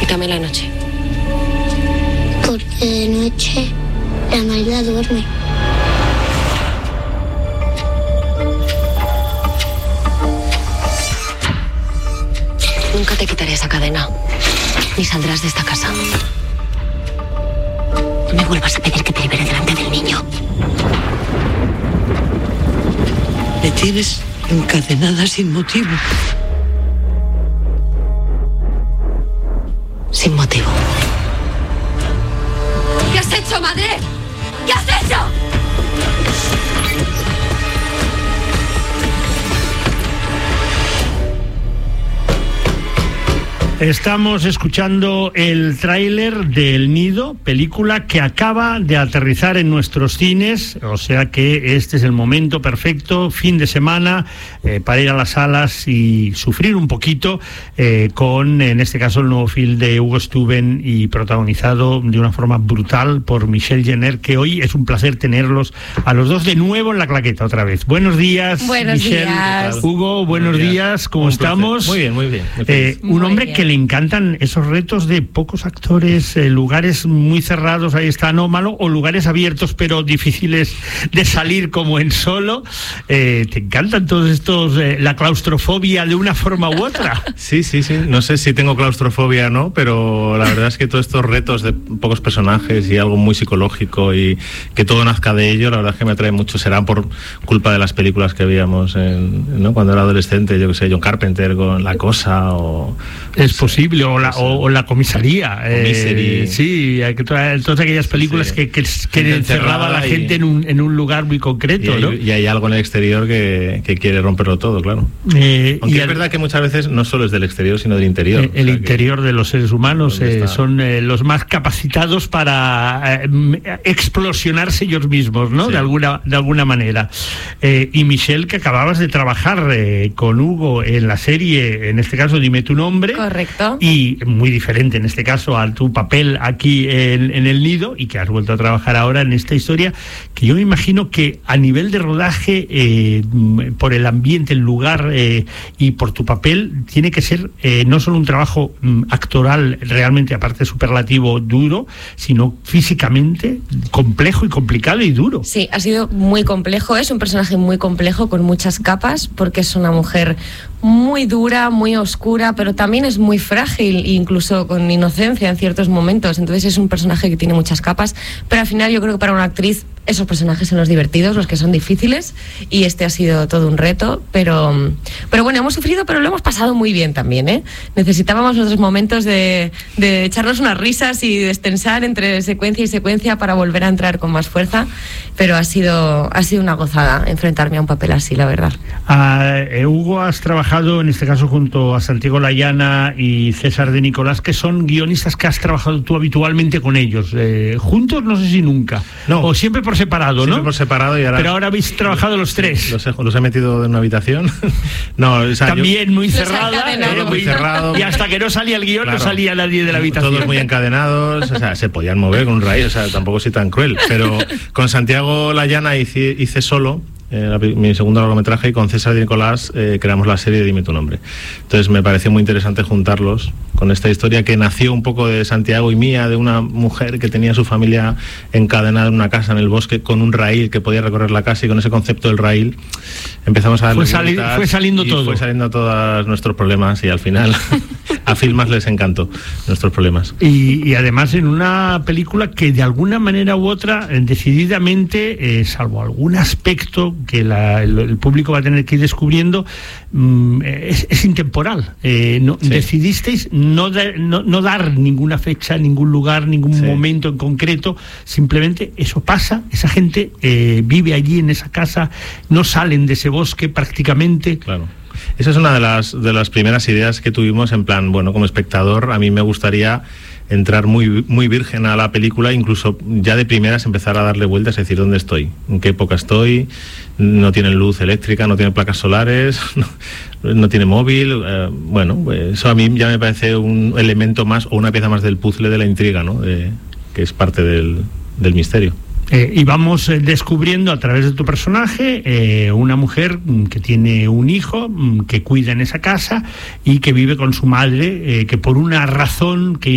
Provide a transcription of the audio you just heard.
y también la noche. Porque de noche la Amalda duerme. Nunca te quitaré esa cadena, ni saldrás de esta casa. No me vuelvas a pedir que te libere delante del niño. Me tienes encadenada sin motivo. Sin motivo. ¿Qué has hecho, madre? ¿Qué has hecho? Estamos escuchando el tráiler de El Nido, película que acaba de aterrizar en nuestros cines, o sea que este es el momento perfecto, fin de semana, para ir a las salas y sufrir un poquito con, en este caso, el nuevo film de Hugo Stuben y protagonizado de una forma brutal por Michelle Jenner, que hoy es un placer tenerlos a los dos de nuevo en la claqueta otra vez. Buenos días, buenos Michelle. días. Hugo, buenos días, ¿cómo estamos? Muy bien, muy bien. Un hombre que le encantan esos retos de pocos actores, lugares muy cerrados, ahí está Anómalo, o lugares abiertos pero difíciles de salir como en Solo. ¿Te encantan todos estos, la claustrofobia de una forma u otra? Sí. No sé si tengo claustrofobia o no, pero la verdad es que todos estos retos de pocos personajes y algo muy psicológico y que todo nazca de ello, la verdad es que me atrae mucho. Será por culpa de las películas que veíamos ¿no? Cuando era adolescente, yo que sé, John Carpenter con La Cosa o... Es posible, o la comisaría. Sí, todas aquellas películas que encerraba a la gente en un lugar muy concreto, ¿no? Y hay algo en el exterior que quiere romperlo todo, claro. Aunque es verdad que muchas veces no solo es del exterior, sino del interior. El interior de los seres humanos son los más capacitados para explosionarse ellos mismos, ¿no? Sí. De alguna manera. Y Michelle, que acababas de trabajar con Hugo en la serie, en este caso Dime tu nombre. Correcto. Y muy diferente en este caso a tu papel aquí en El Nido, y que has vuelto a trabajar ahora en esta historia, que yo me imagino que a nivel de rodaje, por el ambiente, el lugar y por tu papel, tiene que ser no solo un trabajo actoral realmente, aparte superlativo, duro, sino físicamente complejo y complicado y duro. Sí, ha sido muy complejo, es un personaje muy complejo con muchas capas, porque es una mujer muy dura, muy oscura, pero también es muy frágil, incluso con inocencia en ciertos momentos. Entonces es un personaje que tiene muchas capas, pero al final yo creo que para una actriz esos personajes son los divertidos, los que son difíciles, y este ha sido todo un reto, pero bueno, hemos sufrido, pero lo hemos pasado muy bien también, ¿eh? Necesitábamos otros momentos de echarnos unas risas y destensar entre secuencia y secuencia para volver a entrar con más fuerza, pero ha sido una gozada enfrentarme a un papel así, la verdad. Hugo, has trabajado en este caso junto a Santiago Layana y César de Nicolás, que son guionistas que has trabajado tú habitualmente con ellos, juntos no sé si nunca, no, o siempre por separado, siempre ¿no? Por separado, y ahora... Pero ahora habéis trabajado los tres. Los he metido en una habitación. No, o sea, también muy cerrada, muy cerrado. Y hasta que no salía el guión, claro, no salía nadie de la habitación. Todos muy encadenados, o sea, se podían mover con un rayo, o sea, tampoco soy tan cruel. Pero con Santiago Layana hice Solo, mi segundo largometraje, y con César de Nicolás creamos la serie de Dime tu nombre. Entonces me pareció muy interesante juntarlos con esta historia que nació un poco de Santiago y mía, de una mujer que tenía su familia encadenada en una casa en el bosque con un raíl que podía recorrer la casa, y con ese concepto del raíl empezamos a darle fue saliendo todos nuestros problemas, y al final a Filmas les encantó nuestros problemas. Y además en una película que de alguna manera u otra, decididamente, salvo algún aspecto que el público va a tener que ir descubriendo, es intemporal. Sí. Decidisteis no dar ninguna fecha, ningún lugar, ningún momento en concreto, simplemente eso pasa, esa gente vive allí en esa casa, no salen de ese bosque prácticamente. Claro. Esa es una de las primeras ideas que tuvimos, en plan, bueno, como espectador a mí me gustaría entrar muy, muy virgen a la película, incluso ya de primeras empezar a darle vueltas, es decir, ¿dónde estoy? ¿En qué época estoy? No tienen luz eléctrica, no tienen placas solares, no tiene móvil. Bueno, pues eso a mí ya me parece un elemento más, o una pieza más del puzzle de la intriga, ¿no? Que es parte del misterio. Y vamos descubriendo a través de tu personaje una mujer que tiene un hijo que cuida en esa casa y que vive con su madre, que por una razón que